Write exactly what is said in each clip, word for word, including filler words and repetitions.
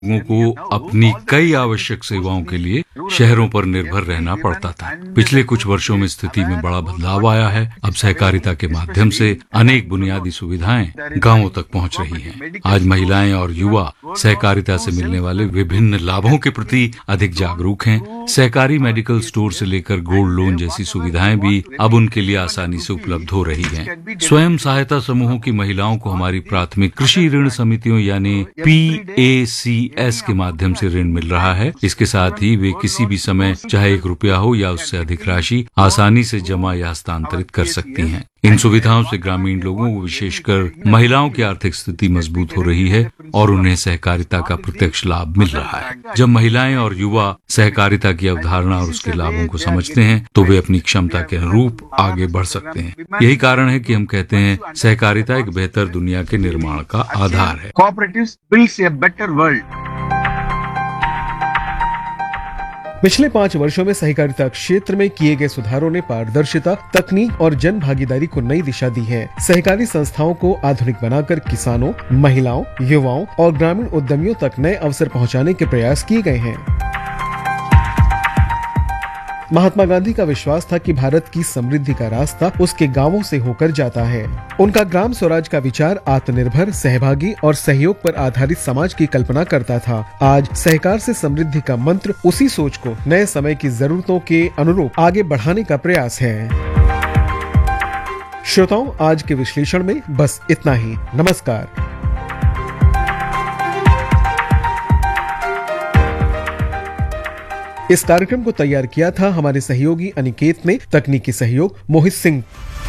लोगों को अपनी कई आवश्यक सेवाओं के लिए शहरों पर निर्भर रहना पड़ता था। पिछले कुछ वर्षों में स्थिति में बड़ा बदलाव आया है। अब सहकारिता के माध्यम से अनेक बुनियादी सुविधाएं गांवों तक पहुंच रही हैं। आज महिलाएं और युवा सहकारिता से मिलने वाले विभिन्न लाभों के प्रति अधिक जागरूक हैं। सहकारी मेडिकल स्टोर से लेकर गोल्ड लोन जैसी सुविधाएं भी अब उनके लिए आसानी से उपलब्ध हो रही हैं। स्वयं सहायता समूहों की महिलाओं को हमारी प्राथमिक कृषि ऋण समितियों यानी पी ए सी एस के माध्यम से ऋण मिल रहा है। इसके साथ ही वे किसी भी समय चाहे एक रुपया हो या उससे अधिक राशि आसानी से जमा या हस्तांतरित कर सकती हैं। इन सुविधाओं से ग्रामीण लोगों को विशेषकर महिलाओं की आर्थिक स्थिति मजबूत हो रही है और उन्हें सहकारिता का प्रत्यक्ष लाभ मिल रहा है। जब महिलाएं और युवा सहकारिता की अवधारणा और उसके लाभों को समझते हैं तो वे अपनी क्षमता के अनुरूप आगे बढ़ सकते हैं। यही कारण है कि हम कहते हैं सहकारिता एक बेहतर दुनिया के निर्माण का आधार है। Cooperatives builds a better world. पिछले पांच वर्षों में सहकारिता क्षेत्र में किए गए सुधारों ने पारदर्शिता, तकनीक और जन भागीदारी को नई दिशा दी है। सहकारी संस्थाओं को आधुनिक बनाकर किसानों, महिलाओं, युवाओं और ग्रामीण उद्यमियों तक नए अवसर पहुंचाने के प्रयास किए गए हैं। महात्मा गांधी का विश्वास था कि भारत की समृद्धि का रास्ता उसके गांवों से होकर जाता है। उनका ग्राम स्वराज का विचार आत्मनिर्भर, सहभागी और सहयोग पर आधारित समाज की कल्पना करता था। आज सहकार से समृद्धि का मंत्र उसी सोच को नए समय की जरूरतों के अनुरूप आगे बढ़ाने का प्रयास है। श्रोताओं, आज के विश्लेषण में बस इतना ही। नमस्कार। इस कार्यक्रम को तैयार किया था हमारे सहयोगी अनिकेत ने, तकनीकी सहयोग मोहित सिंह।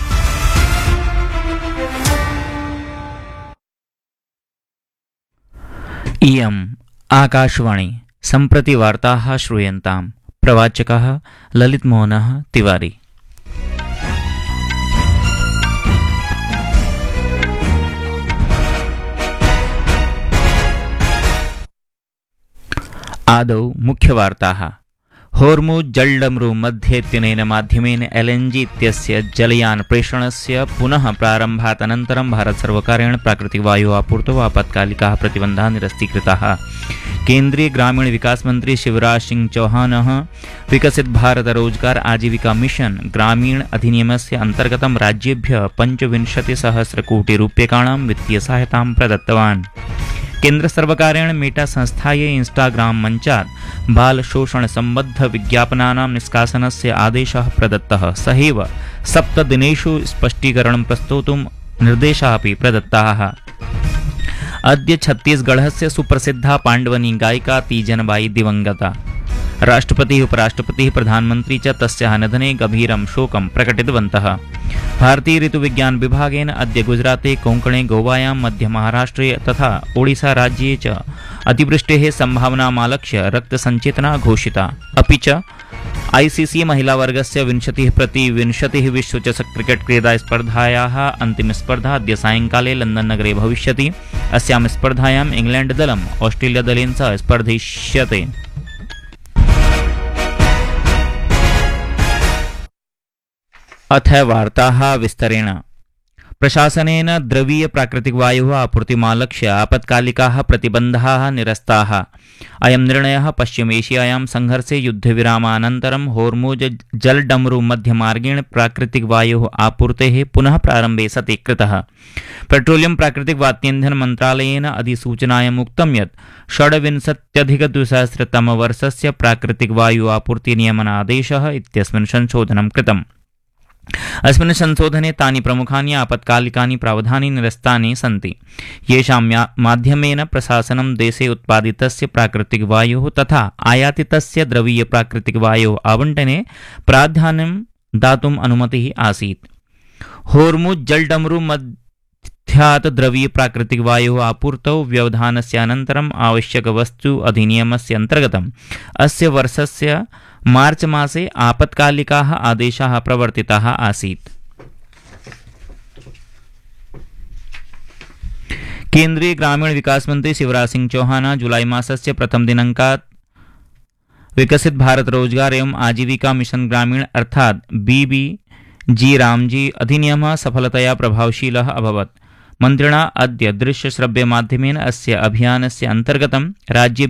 इयम् आकाशवाणी सम्प्रति वार्ताः श्रूयन्ताम्। प्रवाचकः ललितमोहनः तिवारी। आदौ मुख्यवार्ताः। होर्मुज़ जलडमरू मध्ये इत्यनेन माध्यमेन एल एन जी इत्यस्य जलयान प्रेषणस्य पुनः प्रारम्भात् अनन्तरं भारतसर्वकारेण प्राकृतिकवायोः आपूर्तौ आपत्कालिकाः प्रतिबन्धाः निरस्तीकृताः। केन्द्रीय ग्रामीण विकास मंत्री शिवराज सिंह चौहानः विकसित भारत रोजगार आजीविका मिशन ग्रामीण अधिनियमस्य अन्तर्गतं राज्येभ्यः पञ्चविंशतिसहस्रकोटिरूप्यकाणां वित्तीयसहायतां प्रदत्तवान्। केन्द्र सर्वकारेण मेटा संस्थायै इंस्टाग्राम मंचात् बाल शोषण संबद्ध विज्ञापनानां निष्कासनस्य आदेशः प्रदत्तः। सहैव सप्तदिनेषु स्पष्टीकरणं प्रस्तोतुं निर्देशाः अपि प्रदत्ताः। अद्य छत्तीसगढ़स्य सुप्रसिद्धा पाण्डवनी गायिका तीजनबाई दिवंगता। राष्ट्रपतिः, उपराष्ट्रपतिः, प्रधानमंत्री च तस्याः निधने गभीरं शोकं प्रकटितवन्तः। भारतीय ऋतुविज्ञान विभागेन अद्य गुजराते, कोंकणे, गोवायां, मध्य महाराष्ट्रे तथा ओडिशा राज्ये च अतिवृष्टेः सम्भावनामालक्ष्य रक्तसञ्चेतना घोषिता। अपि च आईसीसी महिलावर्गस्य विंशतिः प्रति विंशतिः विश्वचषक क्रिकेट क्रीडा स्पर्धायाः अन्तिमस्पर्धा अद्य सायङ्काले लण्डन् नगरे भविष्यति। अस्यां स्पर्धायाम् इंग्लैण्ड दलम् ऑस्ट्रेलिया दलेन सह स्पर्धिष्यते। अथ वार्ताः विस्तरेण। प्रशासनेन द्रवीय प्राकृतिकवायोः आपूर्तिमालक्ष्य आपत्कालिकाः प्रतिबन्धाः निरस्ताः। अयं निर्णयः पश्चिम एशियायां संघर्षे युद्धविरामानन्तरं होर्मुज़ जलडमरू मध्यमार्गेण प्राकृतिकवायोः आपूर्तेः पुनः प्रारम्भे सति कृतः। पेट्रोलियम प्राकृतिक वात्यन्धन मन्त्रालयेन अधिसूचनायाम् उक्तं यत् षड्विंशत्यधिकद्विसहस्रतमवर्षस्य प्राकृतिकवायु आपूर्तिनियमनादेशः इत्यस्मिन् संशोधनं कृतम्। अस्मिन् संशोधने तानि प्रमुखानि आपत्कालिकानि प्रावधानानि निरस्तानि सन्ति, येषां माध्यमेन प्रशासनं देशे उत्पादितस्य प्राकृतिकवायोः तथा आयातितस्य द्रवीय प्राकृतिकवायोः आवण्टने प्राधान्यं दातुम् अनुमतिः आसीत्। होर्मुज़ जलडमरू मध्यात् द्रवीय प्राकृतिकवायोः आपूर्तौ व्यवधानस्य अनन्तरम् आवश्यकवस्तु अधिनियमस्य अन्तर्गतम् अस्य वर्षस्य मार्च मासे आपत्कालिकाः आदेशाः प्रवर्तिताः आसीत्। केन्द्रीय ग्रामीण विकास मंत्री शिवराज सिंह चौहान जुलाई मासस्य प्रथम दिनांकात् विकसित भारत रोजगार एवं आजीविका मिशन ग्रामीण अर्थात बी बी जी रामजी अधिनियमः सफलतया प्रभावशीलः अभवत्। मन्त्रिणा अद्य दृश्यश्रव्यमाध्यमेन अस्य अभियानस्य अन्तर्गतं राज्ये